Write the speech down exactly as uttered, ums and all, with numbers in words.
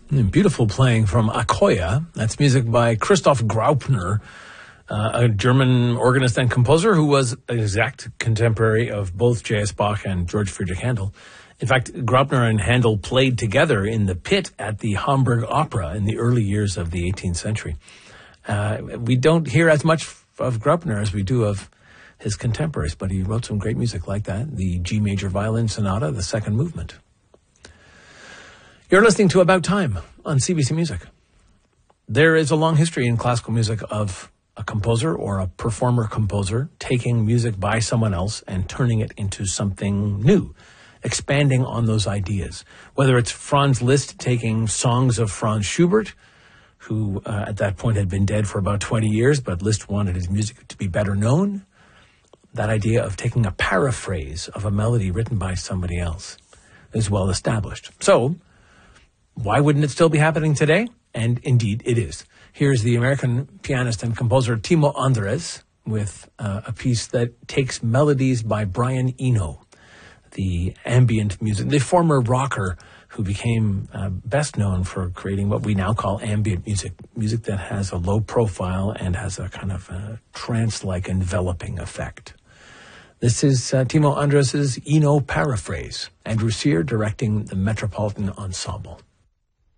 Beautiful playing from Akoya. That's music by Christoph Graupner, uh, a German organist and composer who was an exact contemporary of both J S. Bach and George Friedrich Handel. In fact, Graupner and Handel played together in the pit at the Hamburg Opera in the early years of the eighteenth century. Uh, we don't hear as much of Graupner as we do of his contemporaries, but he wrote some great music like that. The G major violin sonata, the second movement. You're listening to About Time on C B C Music. There is a long history in classical music of a composer or a performer-composer taking music by someone else and turning it into something new, expanding on those ideas. Whether it's Franz Liszt taking songs of Franz Schubert, who uh, at that point had been dead for about twenty years, but Liszt wanted his music to be better known. That idea of taking a paraphrase of a melody written by somebody else is well established. So, why wouldn't it still be happening today? And indeed, it is. Here's the American pianist and composer Timo Andres with uh, a piece that takes melodies by Brian Eno, the ambient music, the former rocker who became uh, best known for creating what we now call ambient music, music that has a low profile and has a kind of a trance-like enveloping effect. This is uh, Timo Andres' Eno paraphrase. Andrew Sear directing the Metropolitan Ensemble.